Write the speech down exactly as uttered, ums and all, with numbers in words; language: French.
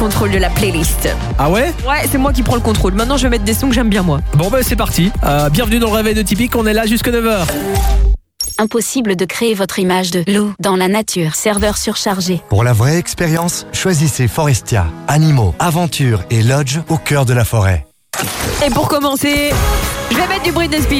Contrôle de la playlist. Ah ouais? Ouais, c'est moi qui prends le contrôle. Maintenant, je vais mettre des sons que j'aime bien, moi. Bon ben c'est parti. Euh, bienvenue dans le réveil de Tipeee, on est là jusqu'à neuf heures. Impossible de créer votre image de loup dans la nature. Serveur surchargé. Pour la vraie expérience, choisissez Forestia. Animaux, aventures et lodge au cœur de la forêt. Et pour commencer, je vais mettre du Britney Spears.